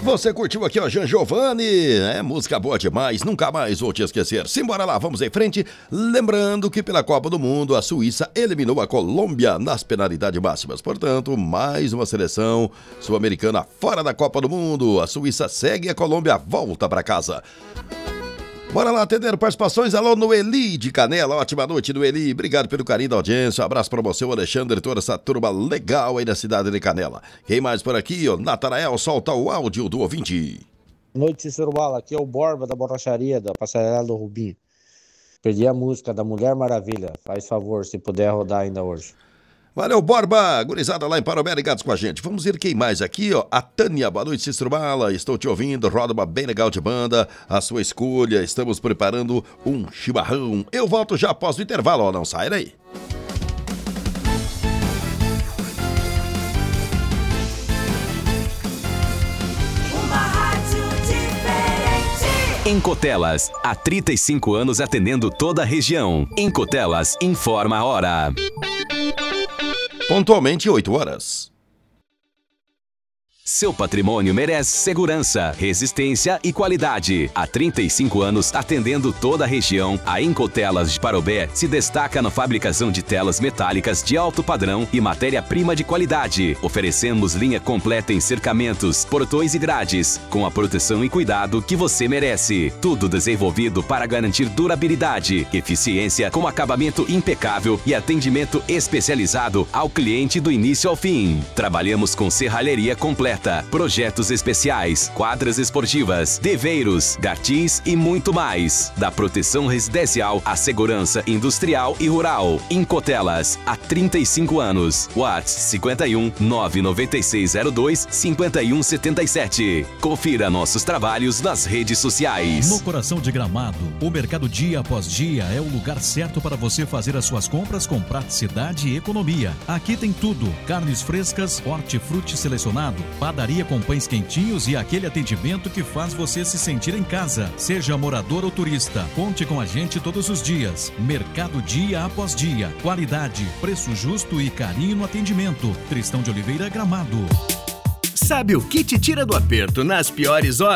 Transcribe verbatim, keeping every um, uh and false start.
Você curtiu aqui, ó, Gian Giovanni, é música boa demais, nunca mais vou te esquecer. Simbora lá, vamos em frente. Lembrando que pela Copa do Mundo, a Suíça eliminou a Colômbia nas penalidades máximas. Portanto, mais uma seleção sul-americana fora da Copa do Mundo. A Suíça segue e a Colômbia volta para casa. Bora lá atender participações. Alô, Noeli de Canela. Ótima noite, Noeli. Obrigado pelo carinho da audiência. Um abraço para você, o Alexandre, toda essa turma legal aí da cidade de Canela. Quem mais por aqui? O Natanael, solta o áudio do ouvinte. Boa noite, Cícero Bala. Aqui é o Borba da Borracharia, da Passarela do Rubim. Perdi a música da Mulher Maravilha. Faz favor, se puder rodar ainda hoje. Valeu, Borba, gurizada lá em Parobé, ligados com a gente. Vamos ver quem mais aqui, ó. A Tânia, boa noite, Cícero Bala. Estou te ouvindo, roda uma bem legal de banda. A sua escolha, estamos preparando um chimarrão. Eu volto já após o intervalo, ó. Não sai daí. Uma rádio diferente. Em Cotelas, há trinta e cinco anos atendendo toda a região. Em Cotelas, informa a hora. Pontualmente oito horas. Seu patrimônio merece segurança, resistência e qualidade. Há trinta e cinco anos atendendo toda a região, a Incotelas de Parobé se destaca na fabricação de telas metálicas de alto padrão e matéria-prima de qualidade. Oferecemos linha completa em cercamentos, portões e grades, com a proteção e cuidado que você merece. Tudo desenvolvido para garantir durabilidade, eficiência com acabamento impecável e atendimento especializado ao cliente do início ao fim. Trabalhamos com serralheria completa, projetos especiais, quadras esportivas, deveiros, gatis e muito mais. Da proteção residencial à segurança industrial e rural. Incotelas, há trinta e cinco anos. WhatsApp cinquenta e um, nove nove seis zero dois, cinquenta e um setenta e sete. Confira nossos trabalhos nas redes sociais. No coração de Gramado, o Mercado Dia Após Dia é o lugar certo para você fazer as suas compras com praticidade e economia. Aqui tem tudo: carnes frescas, hortifruti selecionado, padaria com pães quentinhos e aquele atendimento que faz você se sentir em casa. Seja morador ou turista, conte com a gente todos os dias. Mercado Dia Após Dia. Qualidade, preço justo e carinho no atendimento. Tristão de Oliveira, Gramado. Sabe o que te tira do aperto nas piores horas?